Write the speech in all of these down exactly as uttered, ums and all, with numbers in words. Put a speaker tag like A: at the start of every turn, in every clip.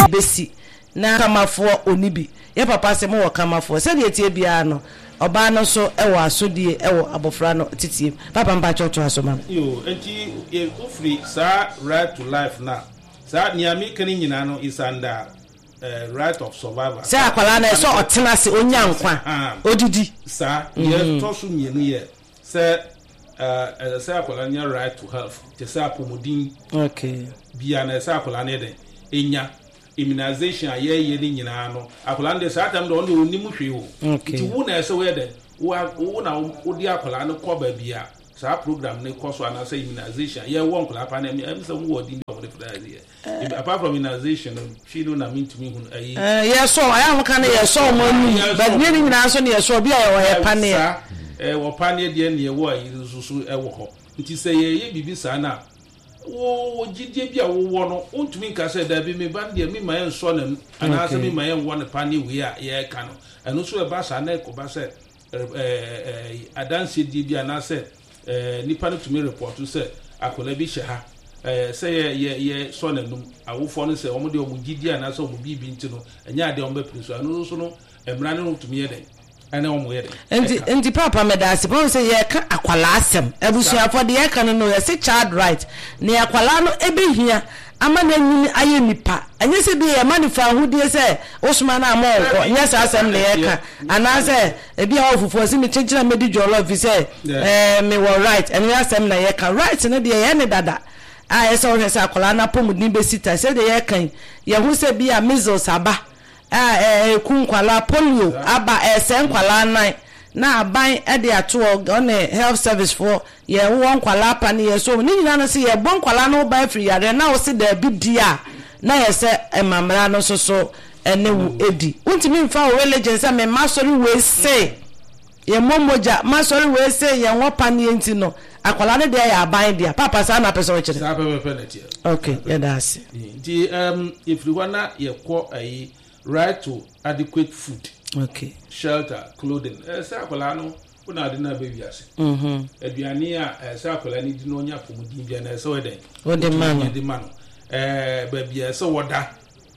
A: besi na kamafo onibi ye papa se mo wo kamafo se de tie bia no oba no so e wo asodie e wo abofra no titie papa mba chocho asoma
B: yo enti e ofri sa right to life na sa niami kan nyina no is under uh, right of survivor
A: se akwala na so otena se onya nkwa odidi
B: sa ye to so nyenu ye se uh se akwala nya right to health te se apomodin
A: okay
B: bia na se akwala na de enya immunization aye ye ni nyina no akwala de sa tam de on oni mu hwe o ti wu na se we de wo na wo di akwala no ko ba bia sa program ne koso ana say immunization ye won kula pa na me am say wo di no for that here apart from immunization she no na mean to me hun ayi
A: eh ye so aya ho kan ye so mo ni but ni ni na so ne ye so bia ye pa ne
B: eh wo pa ne de ne ye wo ayi susu e wo ho nti say ye ye bibi sa na wo jidie bia wo wo no untumi nka say da bi me ban de me ma ye so na ana say me ma ye wo ne pa ne wi a ye ka no eno so e ba sa na ko ba say eh eh adanse di bia na say eh nipa no tumi report say akola bi hye ha eh say ye ye so na num awofo no say omo de omo gidi ana say omo bibi nti no enya de omo be preso anu so no emra no tumi ye den ana omo ye den
A: enti enti papa medasi pon say ye ka akwala asem ebusuafo de ye ka no no ye say child right ne akwala no ebehia ama na nyini aye nipa enye se bi e manifa hudie se osuma na ama onko nya sa asem ne ye ka ana se e bi a ofufu se me chenchina medi jollo fi se eh me were right enya asem na ye ka right ne de ye ne dada a ye se o se akwala na pomudin be sita se de ye kan ye hu se bi a measles aba a eh kunkwala polio aba e se nkwala nan na aban e de ato on health service for ye won kwala pa ne ye so ni nyina no se ye bon kwala no ba free yare na o se da bi dia na ye se emamra no so so ene wu edi untimi mfa o religion se me masori we se ye momoja masori we se ye won pa ne enti no akwala ne de ya aban dia papa sa na person chire
B: sa pepe penalty
A: okay yeah that's
B: the um if you wanna ye ko ayi right to adequate food
A: okay
B: shelter clothing eh say akwala no una de na baby ase mhm aduane a eh say akwala ni di no nya pomudin bia na say we den
A: o de man
B: de man eh baby say woda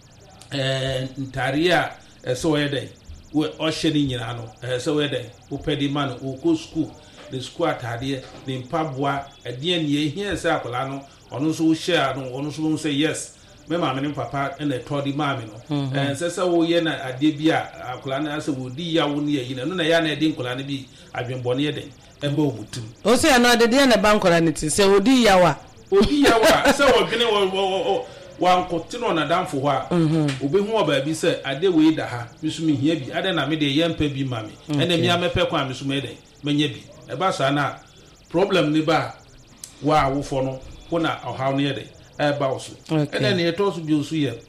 B: eh ntare a eh say we den we o hye ni nyina no eh say we den o pedi man o ko school the school atade the mpaboa ade ne ehia say akwala no ono so share no ono so say yes me ma me papa na todi ma me no eh sese wo ye na ade bi a akola na ase wo di ya wo ne yi na no na ya na ede nkola ne bi adwenbone ye den e ba omutum
A: o se na ade de na bankola ne ti se wo di ya wa
B: o di ya wa se wo dwene wo wa nkoti no na danfo ho a obehu oba bi se ade we da ha misu mi hia bi ade na me de ye mpa bi ma me ene mi amepe kwa misu me den menye bi e ba sa na problem ni ba wa wo fo no ko na ohaw ne ye den about and then it also be also here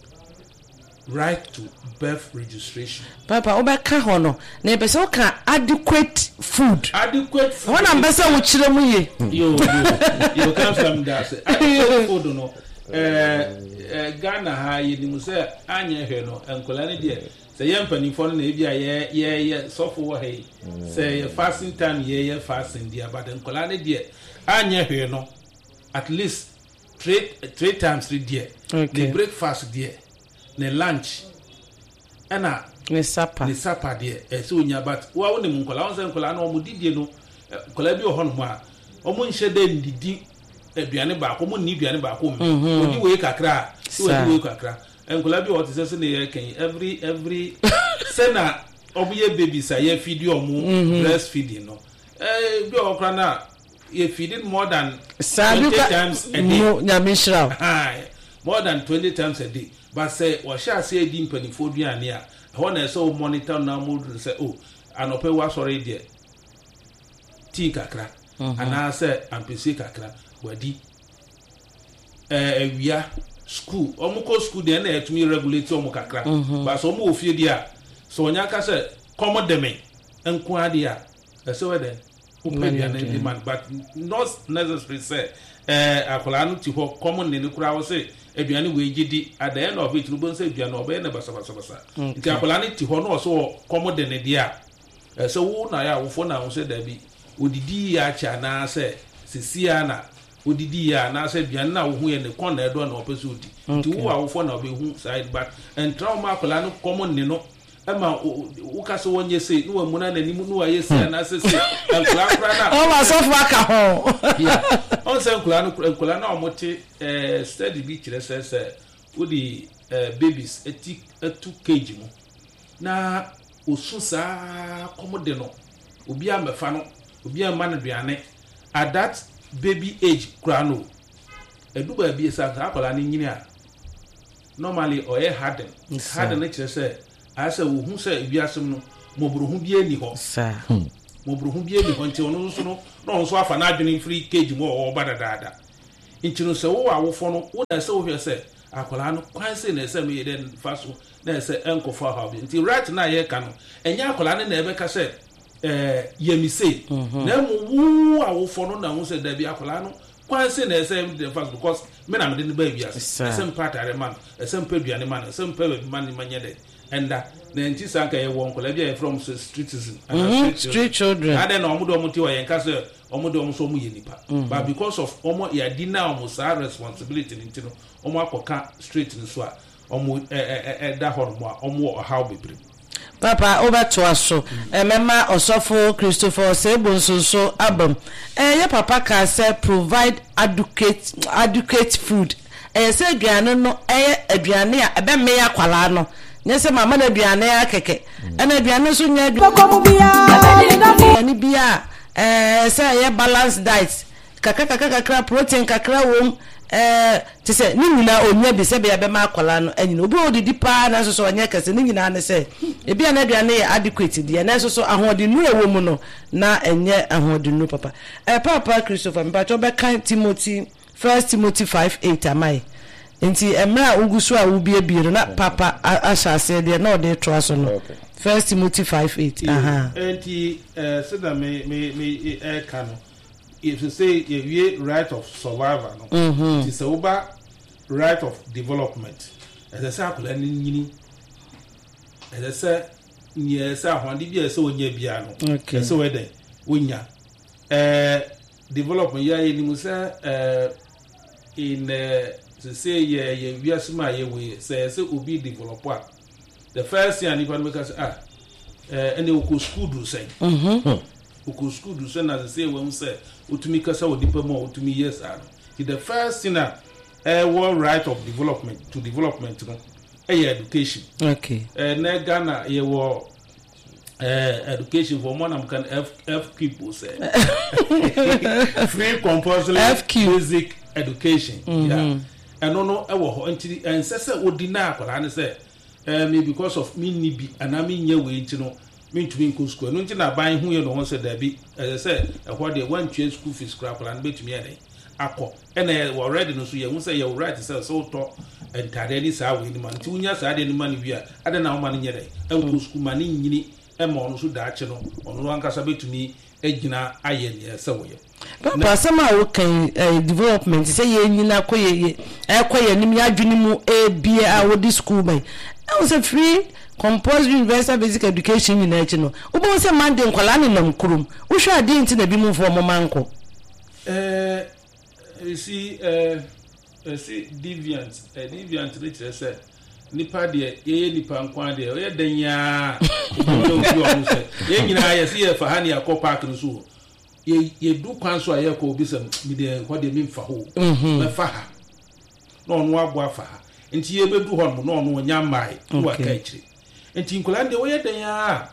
B: right to birth registration
A: papa obeka ho no na be so ka adequate food
B: adequate food
A: wona be se wo kire mu ye
B: yo yo come from that adequate food no eh Ghana ha ye ni mu se anya hwe no enkola ne de se ye mpanifo no na e bia ye ye ye sofo wo he se ye fasting time ye ye fasting dia but enkola ne de anya hwe no at least three three times three there okay. The breakfast there the lunch and a
A: the supper
B: the supper there e so nya but wa woni mu nkola won se nkola na omo didie no nkola bi o ho no ma omo nhye de ndidi aduane ba ko mo ni aduane ba ko mo odi we kakra so odi we kakra nkola bi o te se se na ye kan every every sena omo ye baby sa ye feed omo breastfeeding no eh bi o kra na you feeding more than twenty times a day.
A: No, nyamishra.
B: More than twenty times a day. But say, what shall say, dim penny for Diania? When I saw monitor now, mood say, oh, and open was already there. Tea kakra. And I said, I'm P C kakra. Where di? Eh, we are school. Omoko school, then they to me regulate omo kakra. But so more fear dia. So when I say, come de me, and quadia. So then. Demand, but not necessarily say eh akola no ti ho common ne kura wo say aduane we gidi at the end of it no bon say aduane obe na basa basa basa ti akola ne ti ho no so common de ne dia eh so wo na ya wo fo na wo say da bi odidi ya cha na say sisia na odidi ya na say bian na wo hu ye ne kon na edo na opeso odi nti wo a wo fo na obehu side back and trauma akola no common ne no ema wo ka so wonye sei no wa muna na ni mu no wa yesi na say say akola akola na
A: o ma so fa ka ho
B: yeah on say akola no akola na omote eh study bi kire say say wo di babies eti two kilograms mu na osu saa komode no obi amefa no obi ama no duane at that baby age grano eduba bi esa akola ni nyini a normally oye harden harden na kire say asa wo hu say bi asem no mobruhu bi ani ho
A: sa
B: mobruhu bi ani ho nti ono so no no so afa na adwene free kg mu o bada dada nti no se wo awofo no wo na se wo hwe say akola no kwan se na se me den faso na se enkofa ha bi nti right na ye ka no enya akola ne na ebe ka se eh yemise na mu wu awofo no na hu se da bi akola no kwan se na se den faso because me na me den ba bi ase se mpatare man se mpeduane man se mpe man manye de enda na nti sanka ye won kola bia from streetism
A: and street children
B: and then omudo omuti wa yen ka se omudo omu so mu ye nipa but because of omo ya di na omu sa responsibility nti no omo akoka street ni so a omo eh da hor mo a omo how bebre
A: papa obeto aso emema osofo Christopher Sebonso abam eh ye papa ka say provide adequate adequate food eh say aduane no eh aduane a ebe me ya kwala no nyese mama na aduane akeke ana aduane so nya aduane bia eh say ye balance diet kaka kaka kakra protein kakra wom eh te say ni nyina onya bi se be be ma akwala no anyina obi odidi pa na so so onya kase ni nyina na say e bia na aduane ye adequate dia na so so ahodi nu ewo mu no na enye ahodi nu papa eh papa Christopher mbacho be kan Timothy First Timothy five eight amai nti emra ugusu a ubie biero na papa ashase de na ode to aso no First Timothy five eight aha
B: enti eh so that me me me e kan if you say a right of survival no
A: mhm
B: it is over right of development as I say akola ni nyini as I say nye say ahwande bia say onya bia no
A: okay
B: say we den wonya eh development ya ni mu say eh in uh, to say yeah yeah we are smart yeah we say say obi developer the first thing anybody make us ah eh and they school do say
A: mhm
B: uko school do say na say when say utumi kasa odi pa mo utumi yes ah the first thing na eh one right of development to development no eh education
A: okay
B: eh na Ghana ye wo uh, education for more than can F F people say free compulsory
A: F Q
B: basic education mm-hmm. yeah and no no e wo ho ntiri en sese odi na akola ne say eh me because of me ni bi ana me nya we nti no me ntumi nko school no nti na ban hu ye no ho say da bi e say e ho de one twenty school fees scrap plan betumi ere akọ ena already no so ye hu say ye right say so to entare ni sa we ni man nti unya sa de ni man wi a ade na wo man nye dai enko school man nyini e ma ono so da ache no ono ankasa betumi egina aye ne se wo ye
A: papa sama wo kan development say ye nyina koye e koye nim ya dwuni mu e bia a wo di school by I was a free compulsory universal basic education in each no obo say man de nkwala ne nam kurum wo hwa ade nti na bi mu fo mo manko
B: eh you see eh uh, see deviant uh, deviant nature say nipa de ye nipa nkwan de ye danya obo obi say ye nyina ye see ye fa ha ne yakọ park no so ye ye du kwan so aye ko obi sam mi de ho de mi mfa ho me fa ha no no abo afa ha nti ye bedu ho no no no nya mai wa ka ichiri nti nkola de wo ye danya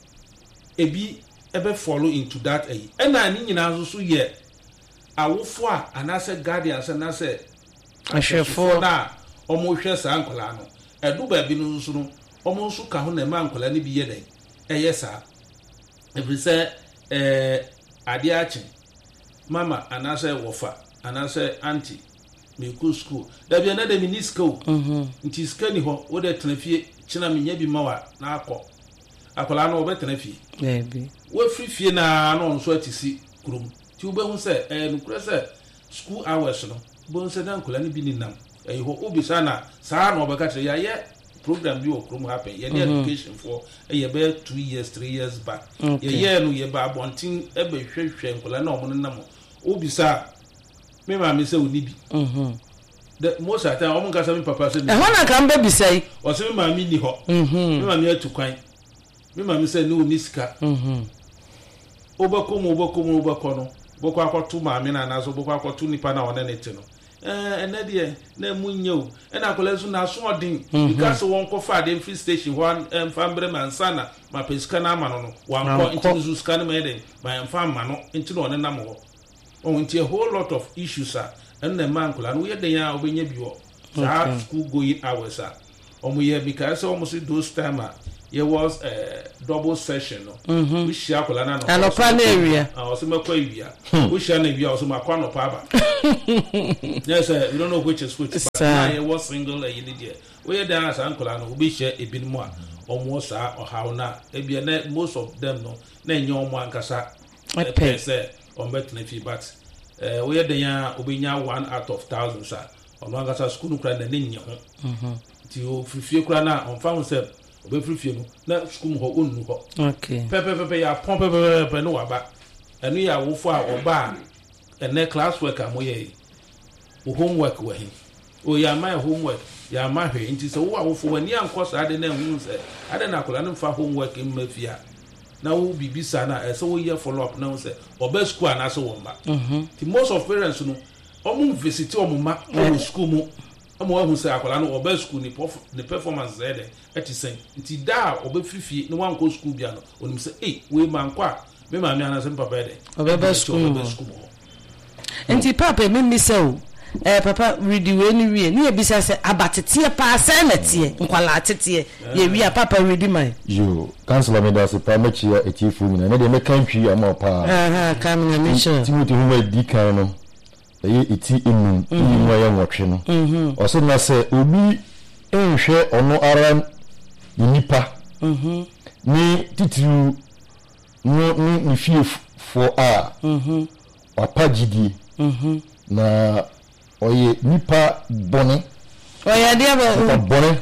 B: ebi ebe follow into that ayi ena ni nyina so so ye awofo a anase guardians anase
A: ahwefo
B: na omo hwe sa ankola no edu ba bi no so no omo nso ka ho na ma ankola ne bi ye den eye sa every say eh ade achi mama anase wofa anase auntie me go school da bi na da mini school
A: mhm
B: nti skani ho wo de tenafie china me nya bi mawa na akọ akola no wo be tenafie
A: eh bi
B: wo free fie na no nso atisi kurum ti wo be hu se eh nukure se school hours no bo nse dan kola ni bi ni nam eh ho obi sa na sa na obeka tire ya ye program bi wo kurum happen ye ni education for eh ye be two years three years back ye ye no ye ba bontin e be hwehwe nkola na omo nam obi sa me ma me say oni bi mhm the most of the time omo kasa me papa say
A: e ho na kan baby say
B: o say me ma me ni ho mhm me ma me atu kwan me ma me say no ni sika mhm obakom obakom obakono boko akoto ma me na nazo boko akoto nipa na one neti no eh enade na munye o e na kolezu na so odin because won ko fa dem free station one em fambre mansana ma pesika na ama no no wan ko intizu sika na me den ma em fa ma no inti no one na mo on a whole lot of issues are and the man could and we had the year of being a school going hours are on we have because almost those time there was a double session we share and
A: a plan area
B: I was in my area we shall be also my corner papa yes we don't know which is which but I was single a year we had dance uncle and we share a bit more almost or how now most of them no then your one casa say on betting fee but uh we had the ya obinya one out of thousands sir on one gasa school kra na nnya ho mhm ti o frifie kra na on found say obe frifie no na school ho onnu ho
A: okay
B: pepe pepe ya pon pepe pepe no waba enu ya wo fo a oba ene class work amoye o homework we hin o ya my homework ya ma hwe nti so wo awofo wani ankoso ade na hu say ade na akola no fa homework in mafia na wo bibisa na e so wo ye follow up na say oba school na so won ba mhm the most of parents no omo visit omo ma o school mu omo wa hu say akola no oba school ni ni performance there eti sen nti da oba frifie no wan ko school bia no onim say eh we man kwa me ma me ana sem papa de
A: oba school nti papa me mi say o eh papa ready we ni wie ni ebisa se abatete pa asa na tie nkwala atete ye wi papa ready man
C: yo councilor me da se pa ma chia etifu mi na de me kan twi ama pa
A: aha kam na me sure
C: timoti hu ma di kan no e eti enu ni mo ya nwotwe no mhm o se na se obi enhwe ono ara nipa mhm ni titiru no ni fie for a mhm apagidi mhm na oye nipa bone
A: oye dia ba
C: bone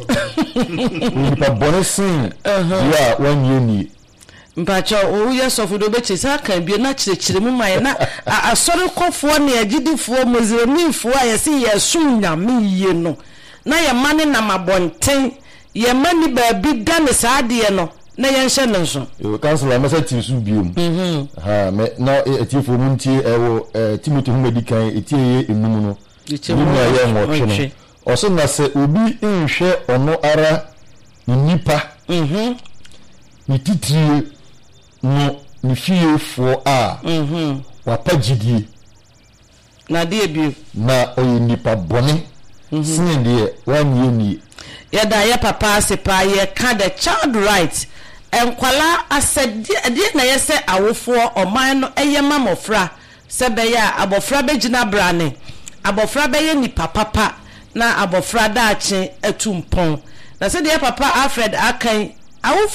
C: nipa bone sin ya one year ni
A: mpacho o ye sofudo be chisa kan bi na chirekire mu mai na asori kofo na agidifo mozemifo ayesi ye sunya miye no na ye mane na mabonten ye mani ba bi da ne saade no na ye nhye ne nso
C: yo councilor masa tisu biom mhm ha me na etifo mu ntie ewo Timothy Humedi kan etie enum no ni ya ye nwotwe no oso na se obi nhwe ono ara nipa mhm ni titire no ni fie fo a mhm wapagidie
A: na de bi
C: na oyi nipa bone sin de wan ye ni
A: ya da ya papa se pa ye ka the child right enkwala asedi de na ye se awofo oman no eye mamofra se be ya abofra be gina brane abofra be ye nipa papa na abofra da ache atumpon na se de papa Alfred akan awofo